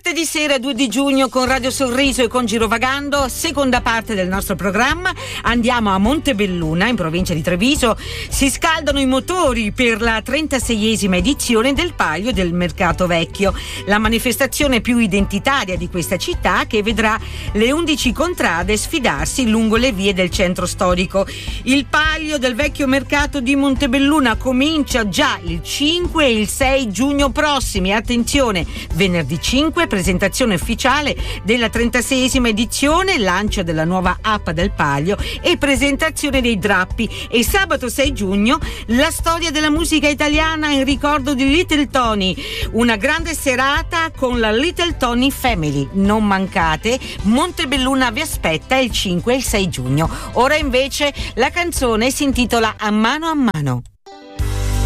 Martedì sera 2 di giugno con Radio Sorriso e con Girovagando, seconda parte del nostro programma. Andiamo a Montebelluna, in provincia di Treviso. Si scaldano i motori per la 36esima edizione del Palio del Mercato Vecchio, la manifestazione più identitaria di questa città, che vedrà le 11 contrade sfidarsi lungo le vie del centro storico. Il Palio del Vecchio Mercato di Montebelluna comincia già il 5 e il 6 giugno prossimi. Attenzione, venerdì 5 presentazione ufficiale della 36esima edizione, lancio della nuova app del Palio e presentazione dei drappi, e sabato 6 giugno la storia della musica italiana in ricordo di Little Tony, una grande serata con la Little Tony Family. Non mancate, Montebelluna vi aspetta il 5 e il 6 giugno. Ora invece la canzone si intitola A mano a mano.